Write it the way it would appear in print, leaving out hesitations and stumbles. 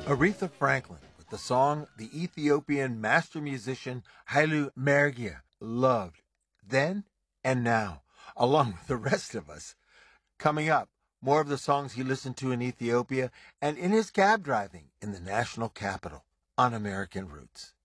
Aretha Franklin with the song the Ethiopian master musician Haile Mariam loved then and now, along with the rest of us. Coming up, more of the songs he listened to in Ethiopia and in his cab driving in the national capital on American Roots.